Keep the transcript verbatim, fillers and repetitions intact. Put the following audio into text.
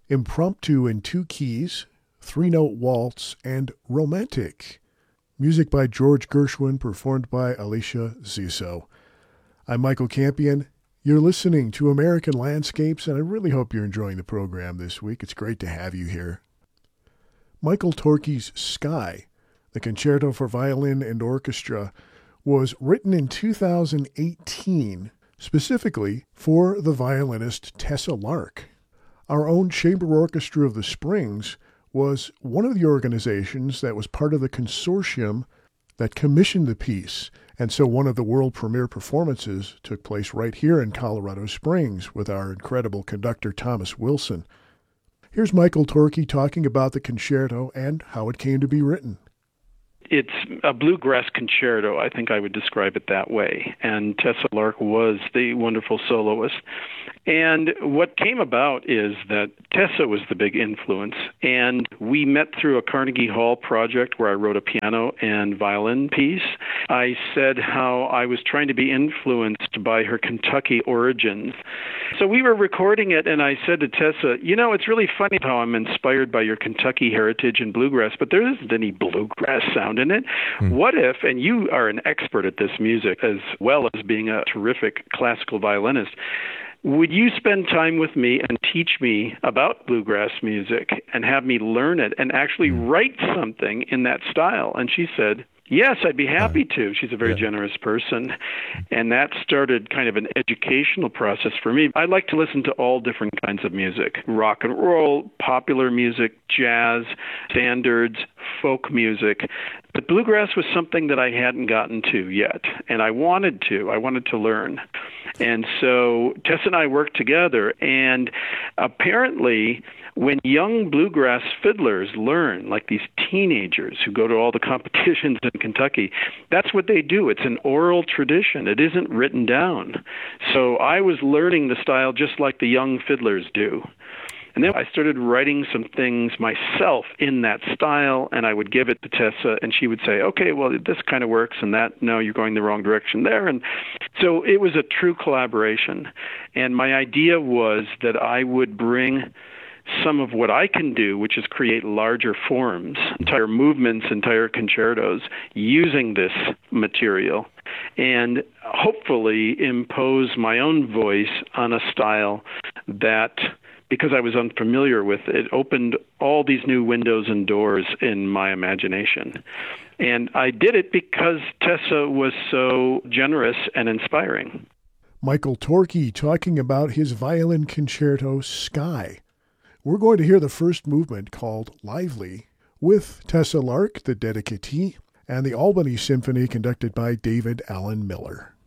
Impromptu in Two Keys, Three-Note Waltz, and Romantic. Music by George Gershwin, performed by Alicia Ziso. I'm Michael Campion. You're listening to American Landscapes, and I really hope you're enjoying the program this week. It's great to have you here. Michael Torke's Sky, the Concerto for Violin and Orchestra, was written in two thousand eighteen, specifically for the violinist Tessa Lark. Our own Chamber Orchestra of the Springs was one of the organizations that was part of the consortium that commissioned the piece. And so one of the world premiere performances took place right here in Colorado Springs with our incredible conductor, Thomas Wilson. Here's Michael Torke talking about the concerto and how it came to be written. It's a bluegrass concerto, I think I would describe it that way. And Tessa Lark was the wonderful soloist. And what came about is that Tessa was the big influence, and we met through a Carnegie Hall project where I wrote a piano and violin piece. I said how I was trying to be influenced by her Kentucky origins. So we were recording it, and I said to Tessa, you know, it's really funny how I'm inspired by your Kentucky heritage and bluegrass, but there isn't any bluegrass sound in it. Hmm. What if, and you are an expert at this music as well as being a terrific classical violinist, would you spend time with me and teach me about bluegrass music and have me learn it and actually write something in that style? And she said, yes, I'd be happy to. She's a very yeah. generous person. And that started kind of an educational process for me. I like to listen to all different kinds of music: rock and roll, popular music, jazz, standards, folk music. But bluegrass was something that I hadn't gotten to yet, and I wanted to. I wanted to learn. And so Tess and I worked together, and apparently when young bluegrass fiddlers learn, like these teenagers who go to all the competitions in Kentucky, that's what they do. It's an oral tradition. It isn't written down. So I was learning the style just like the young fiddlers do. And then I started writing some things myself in that style, and I would give it to Tessa, and she would say, okay, well, this kind of works, and that, no, you're going the wrong direction there. And so it was a true collaboration. And my idea was that I would bring some of what I can do, which is create larger forms, entire movements, entire concertos, using this material, and hopefully impose my own voice on a style that, because I was unfamiliar with it, opened all these new windows and doors in my imagination. And I did it because Tessa was so generous and inspiring. Michael Torke talking about his violin concerto, Sky. We're going to hear the first movement, called Lively, with Tessa Lark, the dedicatee, and the Albany Symphony conducted by David Allen Miller.